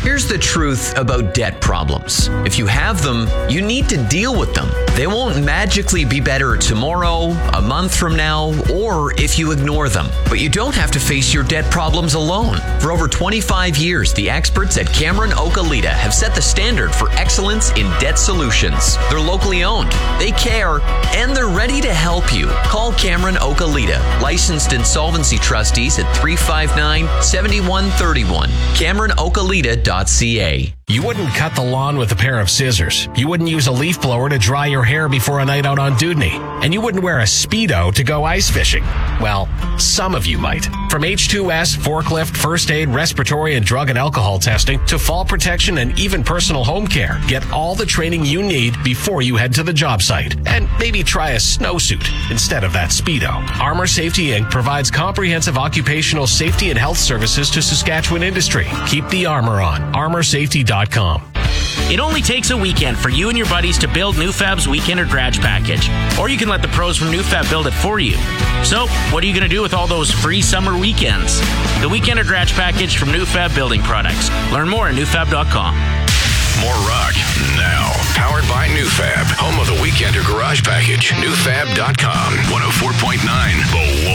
Here's the truth about debt problems. If you have them, you need to deal with them. They won't magically be better tomorrow, a month from now, or if you ignore them. But you don't have to face your debt problems alone. For over 25 years, the experts at Cameron Okalita have set the standard for excellence in debt solutions. They're locally owned, they care, and they're ready to help you. Call Cameron Okalita, licensed insolvency trustees at 359-7131. CameronOkalita.ca. You wouldn't cut the lawn with a pair of scissors. You wouldn't use a leaf blower to dry your hair before a night out on Dudney. And you wouldn't wear a Speedo to go ice fishing. Well, some of you might. From H2S, forklift, first aid, respiratory, and drug and alcohol testing to fall protection and even personal home care, get all the training you need before you head to the job site. And maybe try a snowsuit instead of that Speedo. Armor Safety Inc. provides comprehensive occupational safety and health services to Saskatchewan industry. Keep the armor on. ArmorSafety.com. It only takes a weekend for you and your buddies to build NewFab's Weekender Garage Package. Or you can let the pros from NewFab build it for you. So, what are you going to do with all those free summer weekends? The Weekender Garage Package from NewFab Building Products. Learn more at newfab.com. More rock now. Powered by NewFab. Home of the Weekender Garage Package. NewFab.com. 104.9. The